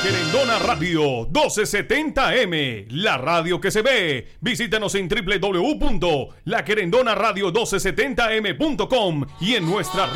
Querendona Radio 1270M, la radio que se ve. Visítanos en www.laquerendonaradio1270m.com y en nuestras